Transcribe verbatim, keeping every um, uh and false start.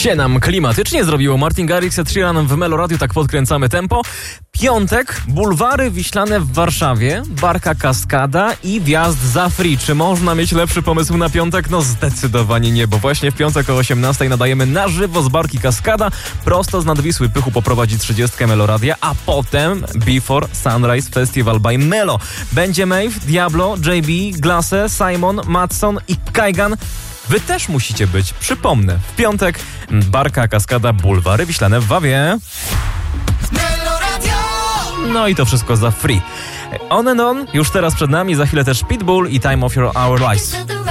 się nam klimatycznie zrobiło. Martin Garrix, Ed Sheeran w Melo Radio, tak podkręcamy tempo. Piątek, bulwary wiślane w Warszawie, barka Kaskada i wjazd za free. Czy można mieć lepszy pomysł na piątek? No zdecydowanie nie, bo właśnie w piątek o osiemnastej nadajemy na żywo z barki Kaskada. Prosto z Nadwisły Pychu poprowadzi trzydziestkę Melo Radia, a potem Before Sunrise Festival by Melo. Będzie Maeve, Diablo, J B, Glasse, Simon, Matson i Kaigan. Wy też musicie być. Przypomnę, w piątek barka Kaskada, bulwary wiślane w Wawie. No i to wszystko za free. On and On już teraz przed nami, za chwilę też Pitbull i Time of Your Our Lives.